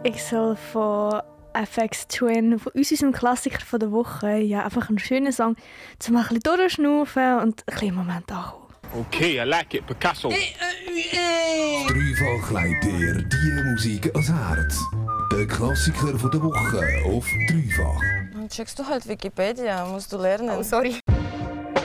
Ich soll von FX Twin, von unserem Klassiker von der Woche, ja, einfach einen schönen Song, zum ein bisschen durchschnaufen und ein bisschen im Moment ankommen. Okay, I like it, Picasso. Dreifach legt dir die Musik ans Herz. Der Klassiker von der Woche auf Dreifach. Dann checkst du halt Wikipedia, musst du lernen. Oh, sorry.